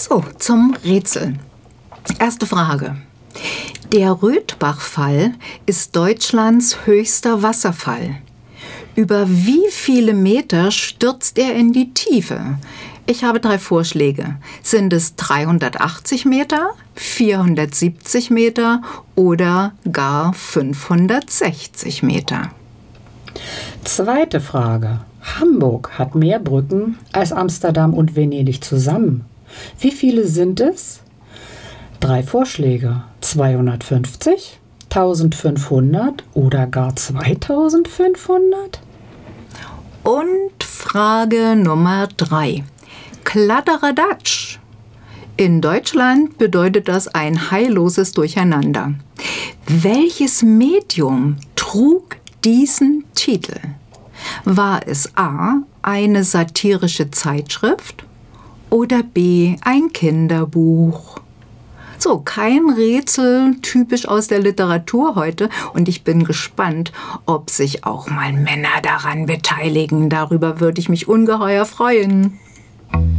So, zum Rätsel. Erste Frage. Der Rötbachfall ist Deutschlands höchster Wasserfall. Über wie viele Meter stürzt er in die Tiefe? Ich habe 3 Vorschläge. Sind es 380 Meter, 470 Meter oder gar 560 Meter? Zweite Frage. Hamburg hat mehr Brücken als Amsterdam und Venedig zusammen. Wie viele sind es? 3 Vorschläge. 250, 1500 oder gar 2500? Und Frage Nummer 3. Kladderadatsch. In Deutschland bedeutet das ein heilloses Durcheinander. Welches Medium trug diesen Titel? War es A, eine satirische Zeitschrift oder B, ein Kinderbuch? So, kein Rätsel typisch aus der Literatur heute und ich bin gespannt, ob sich auch mal Männer daran beteiligen. Darüber würde ich mich ungeheuer freuen.